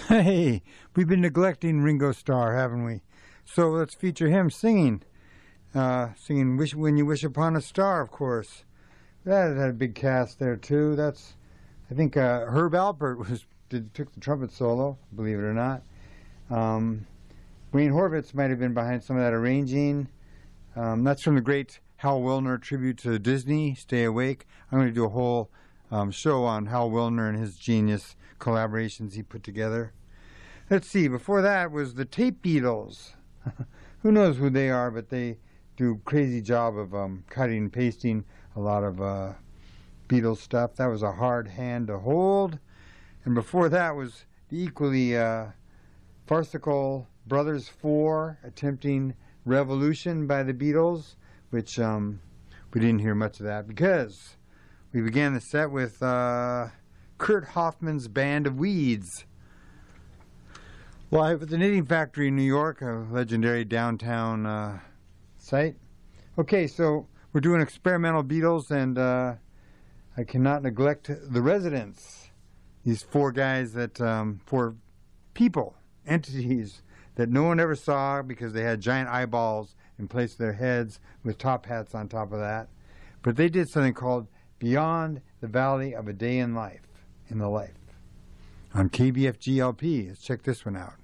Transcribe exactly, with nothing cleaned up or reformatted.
Hey, we've been neglecting Ringo Starr, haven't we? So let's feature him singing. Uh, singing Wish When You Wish Upon a Star, of course. That had a big cast there, too. That's, I think uh, Herb Alpert was did, took the trumpet solo, believe it or not. Um, Wayne Horvitz might have been behind some of that arranging. Um, that's from the great Hal Willner tribute to Disney, Stay Awake. I'm going to do a whole um, show on Hal Willner and his genius collaborations he put together. Let's see, before that was the Tape Beatles. Who knows who they are, but they do a crazy job of um, cutting and pasting a lot of uh, Beatles stuff. That was a hard hand to hold. And before that was the equally uh, farcical Brothers Four, attempting Revolution by the Beatles, which um, we didn't hear much of that because we began the set with uh, Kurt Hoffman's Band of Weeds. Live at the Knitting Factory in New York, a legendary downtown uh, site. Okay, so we're doing experimental Beatles, and uh, I cannot neglect the Residents. These four guys that, um, four people, entities that no one ever saw because they had giant eyeballs in place of their heads with top hats on top of that. But they did something called Beyond the Valley of a Day in Life, in the Life, on K B F G L P. Let's check this one out.